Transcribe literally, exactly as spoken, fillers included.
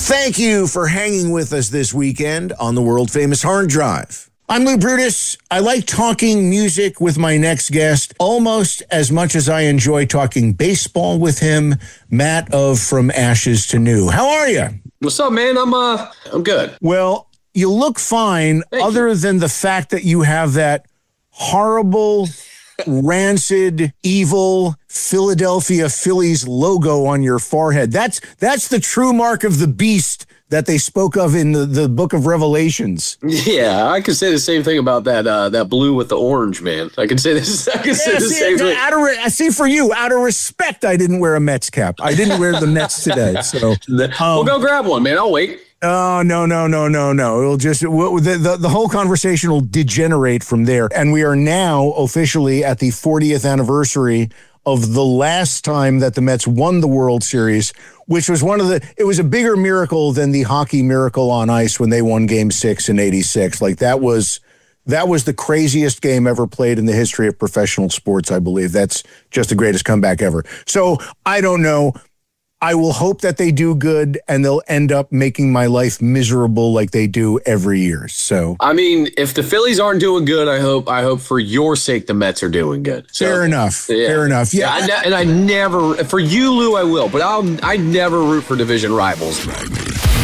Thank you for hanging with us this weekend on the world-famous Hard Drive. I'm Lou Brutus. I like talking music with my next guest almost as much as I enjoy talking baseball with him, Matt of From Ashes to New. How are you? What's up, man? I'm uh, I'm good. Well, you look fine, Thank other you. than the fact that you have that horrible, rancid, evil Philadelphia Phillies logo on your forehead. That's that's the true mark of the beast that they spoke of in the, the book of Revelations. Yeah, I could say the same thing about that uh, that blue with the orange, man. I can say this. I can say Yeah, the see, same thing. out of, re- I see for you, out of respect, I didn't wear a Mets cap. I didn't wear the Mets today. So um, we'll go grab one, man. I'll wait. Oh, no, no, no, no, no. It'll just, we'll, the, the, the whole conversation will degenerate from there. And we are now officially at the fortieth anniversary of the last time that the Mets won the World Series, which was one of the, it was a bigger miracle than the hockey miracle on ice when they won game six in eighty-six. Like that was, that was the craziest game ever played in the history of professional sports, I believe. That's just the greatest comeback ever. So I don't know. I will hope that they do good and they'll end up making my life miserable like they do every year. So I mean, if the Phillies aren't doing good, I hope I hope for your sake the Mets are doing good. So, fair enough. Yeah. Fair enough. Yeah, yeah I ne- and I never for you, Lou, I will, but I'll I never root for division rivals.